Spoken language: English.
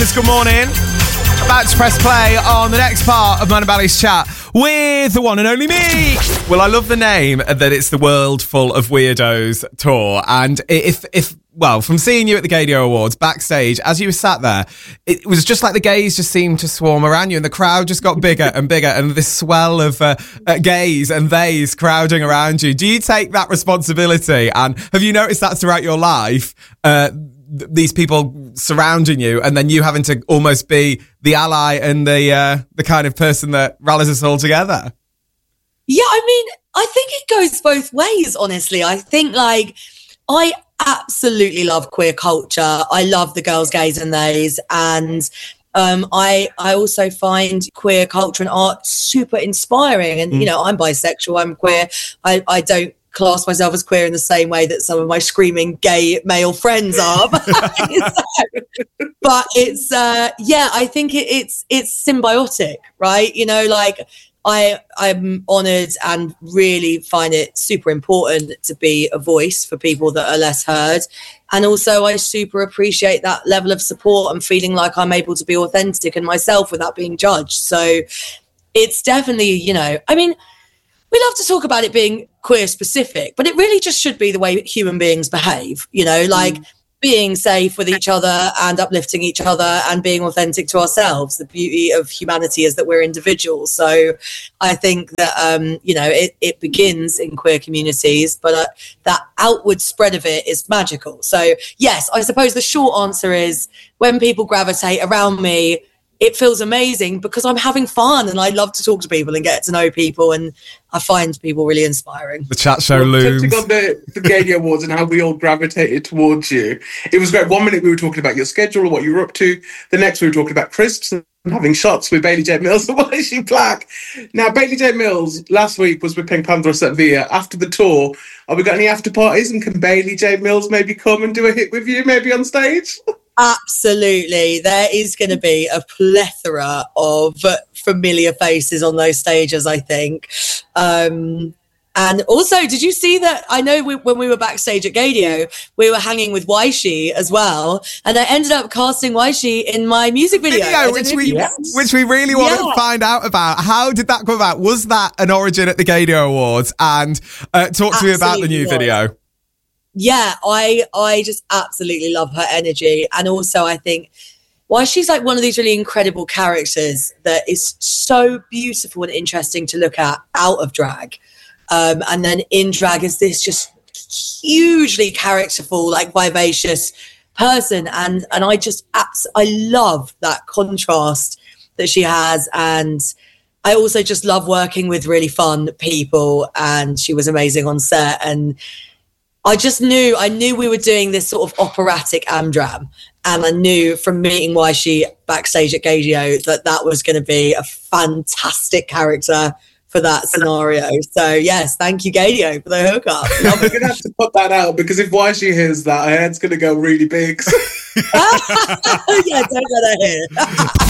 It's good morning. About to press play on the next part of Man and Bally's chat with the one and only me. Well, I love the name that it's the World Full of Weirdos tour. And well, from seeing you at the Gaydio Awards backstage, as you were sat there, it was just like the gays just seemed to swarm around you and the crowd just got bigger and bigger and this swell of gays and theys crowding around you. Do you take that responsibility? And have you noticed that throughout your life? These people surrounding you and then you having to almost be the ally and the kind of person that rallies us all together. Yeah, I mean, I think it goes both ways, honestly. I think, like, I absolutely love queer culture. I love the girls, gays and theys. And I also find queer culture and art super inspiring. And, you know, I'm bisexual, I'm queer. I don't class myself as queer in the same way that some of my screaming gay male friends are. But it's, I think it's symbiotic, right? You know, like I'm honoured and really find it super important to be a voice for people that are less heard. And also I super appreciate that level of support and feeling like I'm able to be authentic and myself without being judged. So it's definitely, you know, I mean, we love to talk about it being queer specific, but it really just should be the way human beings behave, you know, like being safe with each other and uplifting each other and being authentic to ourselves. The beauty of humanity is that we're individuals. So I think that, you know, it begins in queer communities, but that outward spread of it is magical. So yes, I suppose the short answer is when people gravitate around me, it feels amazing because I'm having fun and I love to talk to people and get to know people, and I find people really inspiring. The chat show looms. Touching on the Gaydio Awards and how we all gravitated towards you. It was great. 1 minute we were talking about your schedule and what you were up to. The next we were talking about crisps and having shots with Bailey J. Mills and Why Is She Black? Now, Bailey J. Mills last week was with Pink Panthers at Via. After the tour, have we got any after parties, and can Bailey J. Mills maybe come and do a hit with you, maybe on stage? Absolutely. There is going to be a plethora of familiar faces on those stages, I think. And also, did you see that? I know when we were backstage at Gaydio, we were hanging with Waishi as well. And I ended up casting Waishi in my music video. Which we really want to find out about. How did that come about? Was that an origin at the Gaydio Awards? And talk to me about the new video. Yeah, I just absolutely love her energy. And also I think she's like one of these really incredible characters that is so beautiful and interesting to look at out of drag. And then in drag is this just hugely characterful, like vivacious person. And I love that contrast that she has. And I also just love working with really fun people. And she was amazing on set. And I knew we were doing this sort of operatic Amdram, and I knew from meeting Waishi backstage at Gaydio that was going to be a fantastic character for that scenario. So yes, thank you Gaydio for the hookup. We're going to have to put that out because if Waishi hears that, her head's going to go really big. Yeah, don't let her hear.